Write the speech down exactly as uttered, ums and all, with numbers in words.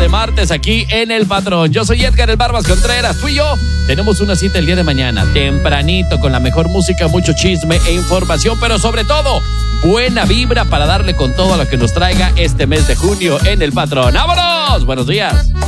de martes aquí en El Patrón. Yo soy Edgar El Barbas Contreras. Tú y yo tenemos una cita el día de mañana, tempranito, con la mejor música, mucho chisme e información, pero sobre todo, buena vibra para darle con todo a lo que nos traiga este mes de junio en El Patrón. ¡Vámonos! Buenos días.